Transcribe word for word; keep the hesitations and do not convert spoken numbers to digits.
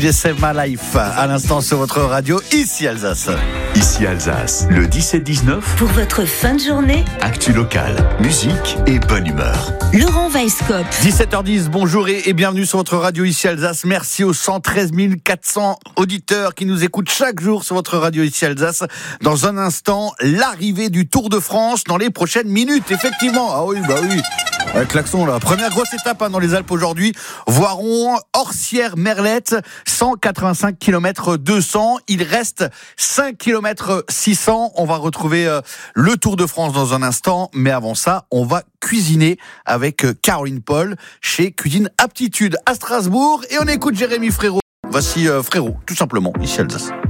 J Save My Life. À l'instant sur votre radio, ici Alsace. Ici Alsace, le dix-sept dix-neuf. Pour votre fin de journée, actu local, musique et bonne humeur. Laurent Weisskopf. dix-sept heures dix, bonjour et, et bienvenue sur votre radio ici Alsace. Merci aux cent treize mille quatre cents auditeurs qui nous écoutent chaque jour sur votre radio ici Alsace. Dans un instant, l'arrivée du Tour de France dans les prochaines minutes. Effectivement, ah oui, bah oui. Avec l'accent là. Première grosse étape hein, dans les Alpes aujourd'hui. Voiron Orsières-Merlette, cent quatre-vingt-cinq kilomètres deux cents. Il reste cinq kilomètres six cents. On va retrouver euh, le Tour de France dans un instant. Mais avant ça, on va cuisiner avec euh, Caroline Paul chez Cuisine Aptitude à Strasbourg. Et on écoute Jérémy Frérot. Voici euh, Frérot, tout simplement, ici Alsace.